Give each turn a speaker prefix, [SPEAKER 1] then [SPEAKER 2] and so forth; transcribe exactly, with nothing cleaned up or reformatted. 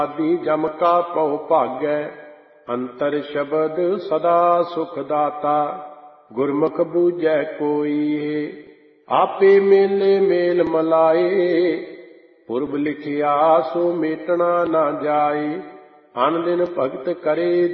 [SPEAKER 1] ਆਦਿ ਜਮ ਕਾ ਪਉ ਭਾਗੈ, ਅੰਤਰ ਸ਼ਬਦ ਸਦਾ ਸੁਖ ਦਾਤਾ। ਗੁਰਮੁਖ ਬੂਝੈ ਕੋਇ, ਆਪੇ ਮੇਲੇ ਮੇਲ ਮਲਾਏ। ਪੁਰਬ ਲਿਖਿਆ ਸੋ ਮੇਟਣਾ ਨਾ ਜਾਏ, ਅਨ ਦਿਨ ਭਗਤ ਕਰੇ